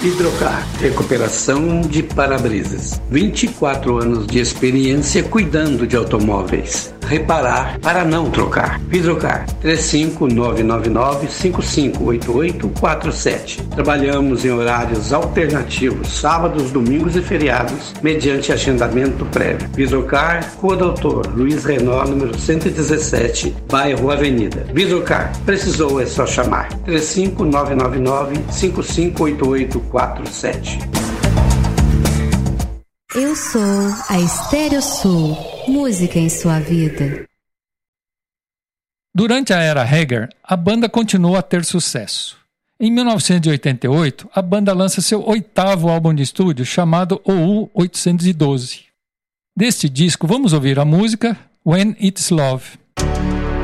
Hidrocar, recuperação de para-brisas. 24 anos de experiência cuidando de automóveis. Reparar para não trocar. Hidrocar, 35999-558847. Trabalhamos em horários alternativos, sábados, domingos e feriados, mediante agendamento prévio. Hidrocar, Rua Doutor Luiz Renault, número 117, bairro Avenida. Hidrocar, precisou é só chamar. 35999-558847. Eu sou a Estéreo Sul, música em sua vida. Durante a era Hagar, a banda continuou a ter sucesso. Em 1988, a banda lança seu 8º álbum de estúdio chamado OU 812. Deste disco, vamos ouvir a música When It's Love.